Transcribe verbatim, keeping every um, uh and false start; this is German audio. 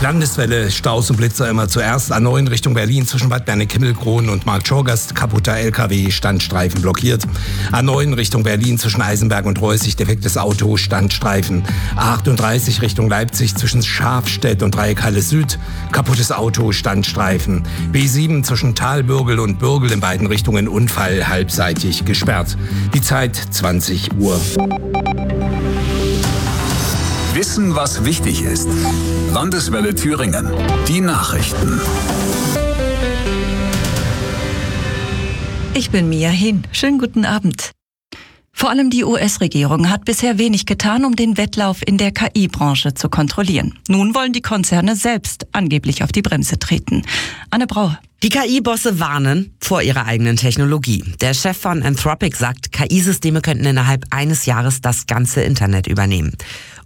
Landeswelle, Staus und Blitzer immer zuerst. A neun Richtung Berlin zwischen Bad Berneck-Himmelkron und Marktschorgast. Kaputter L K W, Standstreifen blockiert. A neun Richtung Berlin zwischen Eisenberg und Reußig. Defektes Auto, Standstreifen. A achtunddreißig Richtung Leipzig zwischen Schafstedt und Dreieckhalle Süd. Kaputtes Auto, Standstreifen. B sieben zwischen Talbürgel und Bürgel in beiden Richtungen. Unfall halbseitig gesperrt. Die Zeit zwanzig Uhr. Wissen, was wichtig ist. Landeswelle Thüringen. Die Nachrichten. Ich bin Mia Hin. Schönen guten Abend. Vor allem die U S-Regierung hat bisher wenig getan, um den Wettlauf in der K I-Branche zu kontrollieren. Nun wollen die Konzerne selbst angeblich auf die Bremse treten. Anne Brauer. Die K I-Bosse warnen vor ihrer eigenen Technologie. Der Chef von Anthropic sagt, K I-Systeme könnten innerhalb eines Jahres das ganze Internet übernehmen.